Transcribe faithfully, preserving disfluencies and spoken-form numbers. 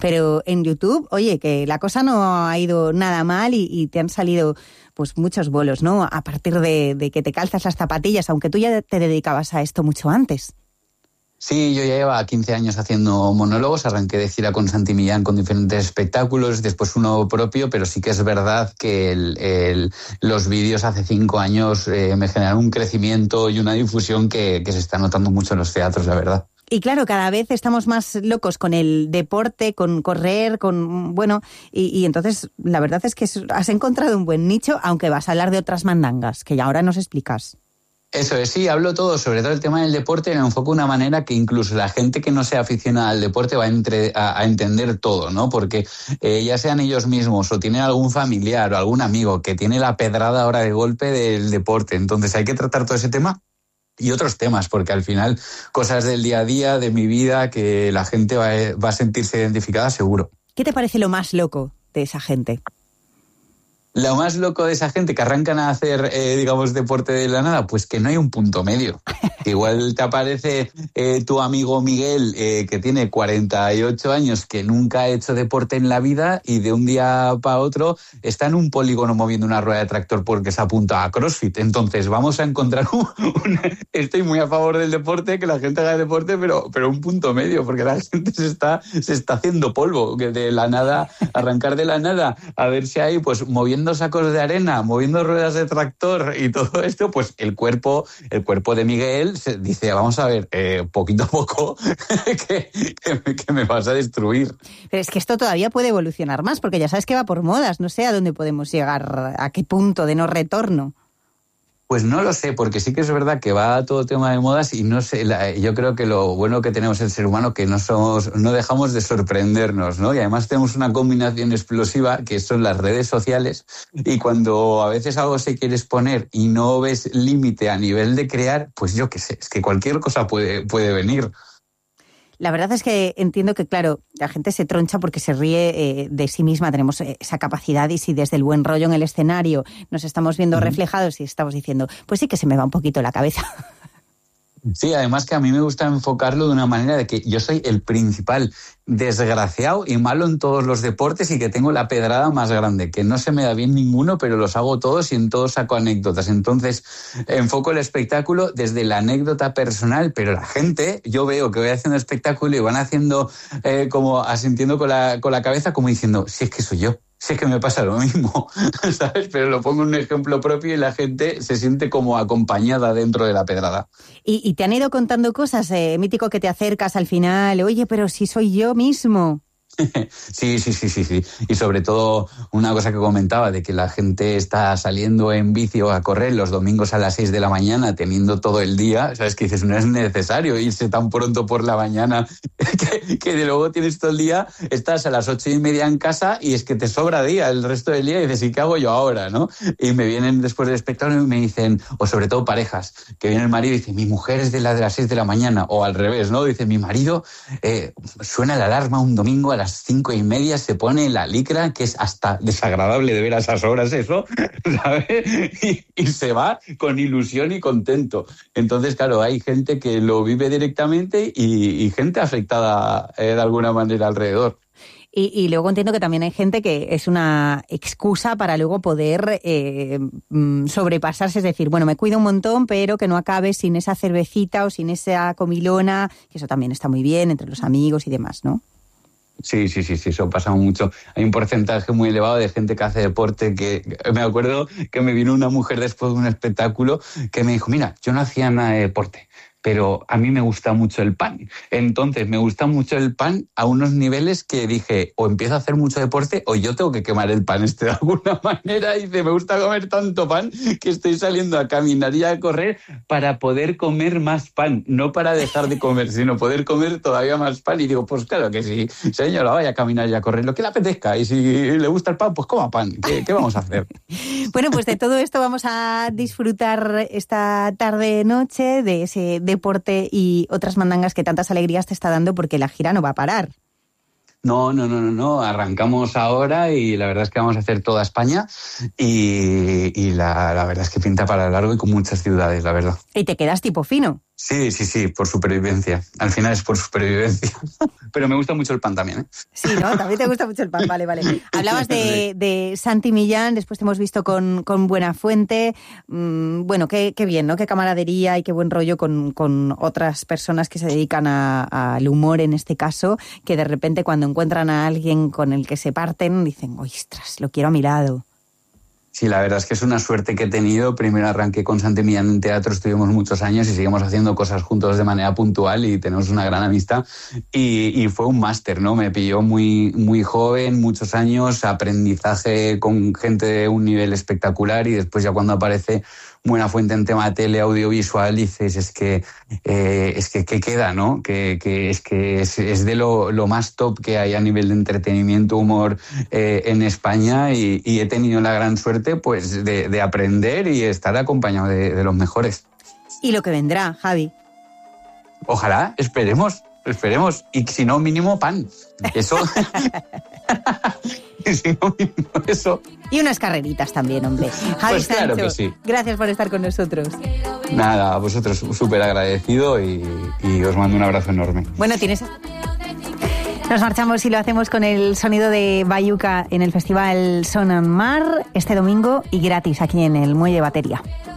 Pero en YouTube, oye, que la cosa no ha ido nada mal y, y te han salido pues muchos bolos, ¿no? A partir de, de que te calzas las zapatillas, aunque tú ya te dedicabas a esto mucho antes. Sí, yo ya llevaba quince años haciendo monólogos, arranqué de gira con Santi Millán con diferentes espectáculos, después uno propio, pero sí que es verdad que el, el, los vídeos hace cinco años eh, me generaron un crecimiento y una difusión que, que se está notando mucho en los teatros, la verdad. Y claro, cada vez estamos más locos con el deporte, con correr, con bueno, y, y entonces la verdad es que has encontrado un buen nicho, aunque vas a hablar de otras mandangas, que ya ahora nos explicas. Eso es, sí, hablo todo, sobre todo el tema del deporte, lo enfoco de una manera que incluso la gente que no sea aficionada al deporte va a, entre, a, a entender todo, ¿no? Porque eh, ya sean ellos mismos o tienen algún familiar o algún amigo que tiene la pedrada ahora de golpe del deporte, entonces hay que tratar todo ese tema y otros temas, porque al final cosas del día a día, de mi vida, que la gente va a, va a sentirse identificada seguro. ¿Qué te parece lo más loco de esa gente? Lo más loco de esa gente que arrancan a hacer, eh, digamos, deporte de la nada, pues que no hay un punto medio. Igual te aparece eh, tu amigo Miguel, eh, que tiene cuarenta y ocho años, que nunca ha hecho deporte en la vida y de un día para otro está en un polígono moviendo una rueda de tractor porque se apunta a CrossFit. Entonces vamos a encontrar un... un estoy muy a favor del deporte, que la gente haga deporte, pero, pero un punto medio, porque la gente se está, se está haciendo polvo, que de la nada, arrancar de la nada, a ver si hay, pues moviendo sacos de arena, moviendo ruedas de tractor y todo esto, pues el cuerpo, el cuerpo de Miguel se dice, vamos a ver, eh, poquito a poco, que, que, que me vas a destruir. Pero es que esto todavía puede evolucionar más, porque ya sabes que va por modas, no sé a dónde podemos llegar, a qué punto de no retorno. Pues no lo sé, porque sí que es verdad que va a todo tema de modas y no sé, la, yo creo que lo bueno que tenemos el ser humano que no somos, no dejamos de sorprendernos, ¿no? Y además tenemos una combinación explosiva que son las redes sociales y cuando a veces algo se quiere exponer y no ves límite a nivel de crear, pues yo qué sé, es que cualquier cosa puede, puede venir. La verdad es que entiendo que, claro, la gente se troncha porque se ríe eh, de sí misma, tenemos esa capacidad y si desde el buen rollo en el escenario nos estamos viendo reflejados y estamos diciendo, pues sí que se me va un poquito la cabeza. Sí, además que a mí me gusta enfocarlo de una manera de que yo soy el principal desgraciado y malo en todos los deportes y que tengo la pedrada más grande, que no se me da bien ninguno, pero los hago todos y en todos saco anécdotas. Entonces, enfoco el espectáculo desde la anécdota personal, pero la gente, yo veo que voy haciendo espectáculo y van haciendo eh, como asintiendo con la, con la cabeza como diciendo, si es que soy yo. Sí, es que me pasa lo mismo, ¿sabes? Pero lo pongo en un ejemplo propio y la gente se siente como acompañada dentro de la pedrada. ¿Y, y te han ido contando cosas? Eh, mítico que te acercas al final, oye, pero si soy yo mismo. Sí, sí, sí, sí, sí. Y sobre todo una cosa que comentaba de que la gente está saliendo en bici o a correr los domingos a las seis de la mañana teniendo todo el día, sabes que dices, no es necesario irse tan pronto por la mañana que, que de luego tienes todo el día, estás a las ocho y media en casa y es que te sobra día el resto del día y dices, ¿y qué hago yo ahora? ¿No? Y me vienen después del espectáculo y me dicen, o sobre todo parejas, que viene el marido y dice, mi mujer es de la de las seis de la mañana, o al revés, ¿no? Dice, mi marido eh, suena la alarma un domingo a las las cinco y media se pone la licra, que es hasta desagradable de ver a esas horas eso, ¿sabes? Y, y se va con ilusión y contento. Entonces, claro, hay gente que lo vive directamente y, y gente afectada eh, de alguna manera alrededor. Y, y luego entiendo que también hay gente que es una excusa para luego poder eh, sobrepasarse, es decir, bueno, me cuido un montón, pero que no acabe sin esa cervecita o sin esa comilona, que eso también está muy bien entre los amigos y demás, ¿no? Sí, sí, sí, sí, eso pasa mucho. Hay un porcentaje muy elevado de gente que hace deporte que... Me acuerdo que me vino una mujer después de un espectáculo que me dijo, mira, yo no hacía nada de deporte, pero a mí me gusta mucho el pan. Entonces, me gusta mucho el pan a unos niveles que dije, o empiezo a hacer mucho deporte o yo tengo que quemar el pan este de alguna manera. Y dice, me gusta comer tanto pan que estoy saliendo a caminar y a correr para poder comer más pan. No para dejar de comer, sino poder comer todavía más pan. Y digo, pues claro que sí, señora, vaya a caminar y a correr, lo que le apetezca. Y si le gusta el pan, pues coma pan. ¿Qué, qué vamos a hacer? Bueno, pues de todo esto vamos a disfrutar esta tarde-noche de ese deporte y otras mandangas que tantas alegrías te está dando porque la gira no va a parar. No, no, no, no, no. Arrancamos ahora y la verdad es que vamos a hacer toda España y, y la, la verdad es que pinta para largo y con muchas ciudades, la verdad. Y te quedas tipo fino. Sí, sí, sí, por supervivencia. Al final es por supervivencia. Pero me gusta mucho el pan también, ¿eh? Sí, ¿no? También te gusta mucho el pan, vale, vale. Hablabas de, de Santi Millán, después te hemos visto con, con Buenafuente. Mm, bueno, qué, qué bien, ¿no? Qué camaradería y qué buen rollo con, con otras personas que se dedican a, al humor en este caso, que de repente cuando encuentran a alguien con el que se parten, dicen, ostras, lo quiero a mi lado. Sí, la verdad es que es una suerte que he tenido. Primero arranqué con Santi Millán en teatro, estuvimos muchos años y seguimos haciendo cosas juntos de manera puntual y tenemos una gran amistad. Y, y fue un máster, ¿no? Me pilló muy, muy joven, muchos años, aprendizaje con gente de un nivel espectacular y después ya cuando aparece Buenafuente en tema tele, audiovisual, dices, es que, eh, es que, ¿qué queda, no? Que, que es que es, es de lo, lo más top que hay a nivel de entretenimiento, humor eh, en España y, y he tenido la gran suerte, pues, de, de aprender y estar acompañado de, de los mejores. Y lo que vendrá, Javi. Ojalá, esperemos, esperemos. Y si no, mínimo pan. Eso... si no, mínimo eso... Y unas carreritas también, hombre. Javi pues claro Sancho, que sí. Gracias por estar con nosotros. Nada, a vosotros súper agradecido y, y os mando un abrazo enorme. Bueno, tienes... Nos marchamos y lo hacemos con el sonido de Bayuca en el Festival Son and Mar este domingo y gratis aquí en el Muelle Batería.